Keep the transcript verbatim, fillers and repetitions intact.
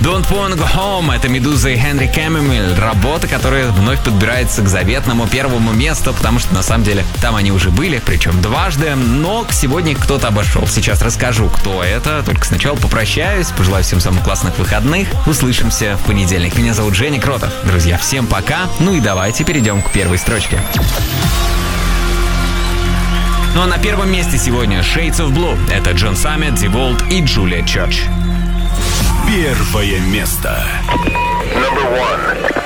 Don't Wanna Go Home — это Медуза и Хенри Кэмэмиль. Работа, которая вновь подбирается к заветному первому месту, потому что на самом деле там они уже были, причем дважды. Но сегодня кто-то обошел. Сейчас расскажу, кто это. Только сначала попрощаюсь, пожелаю всем самых классных выходных. Услышимся в понедельник. Меня зовут Женя Кротов. Друзья, всем пока. Ну и давайте перейдем к первой строчке. Ну а на первом месте сегодня Shades of Blue. Это Джон Саммет, Ди Волт и Джулия Чёрч. Первое место. Number one.